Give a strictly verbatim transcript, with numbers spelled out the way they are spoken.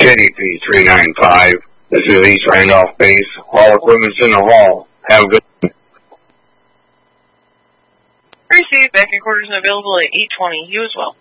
City P three nine five. This is East Randolph Base. All equipment's in the hall. Have a good one. Received. Back in quarters and available at eight twenty. You as well.